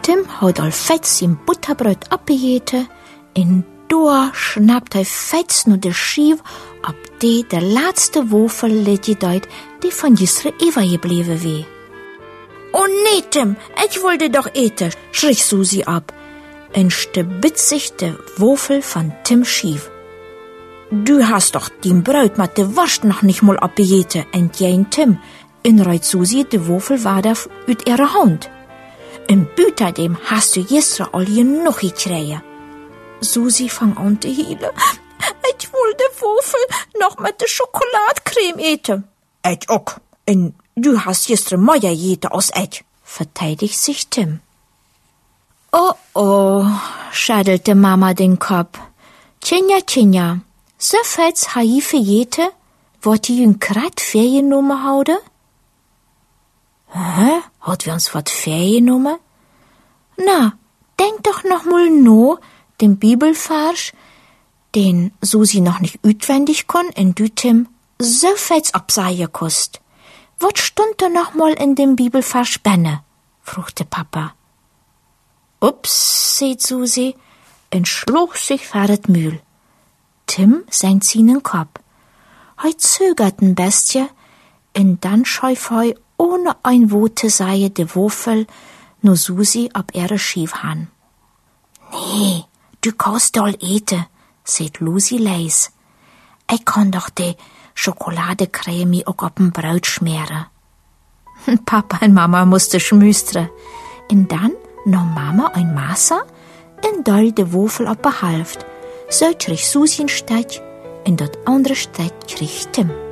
Tim hat al fets im Butterbrot abgejeten en da schnapt hij fets nur de Schief, ab de laatste Wafel liet deut, die von gisteren Eva gebleven wee. Oh nee, Tim, ich wollte doch eten, schrie Susi ab en stebit sich de Wafel von Tim schief. Du hast doch die Brot mit de Wurst noch nicht mal abgejeten, entgegen Tim, en reit Susi de Wafel weiter uit ihre Hand. En buitendem hast du gestern al genug gekriegt. Susi fang an te hielen. Ich will de Wafel noch mit de Schokoladecreme eten. Ich auch. En du hast gestern mehr gegeten als ich, verteidigt sich Tim. Oh, schüttelte Mama den Kopf. Tjenja, so fets ha ich verjete, wat die jün grad Ferien genommen houde? Hä? Hat wir uns wat Ferien genommen? Na, denk doch noch mal no, den Bibelvers, den Susi noch nicht utwendig kon, en du Tim so fets absaie kost. Wat stund da noch mal in dem Bibelvers benne? frugte Papa. Ups, seht Susi, en schluch sich vor het Mühl. Tim senkt seinen Kopf. Hei zögert ein Bestie, en dann scheuf hei ohne ein Wort zu sagen de Wafel, nur Susi ab ihre Schief han. Nee, du kannst doll eten, seht Lucy leis. Ich kann doch de Schokoladecreme auch ob'n Brot schmieren. Papa und Mama musste schmüstre. Und dann nahm Mama ein Messer und doll de Wafel ab behalft. So krieg Susi ein Stück und dat andere Stück krieg Tim.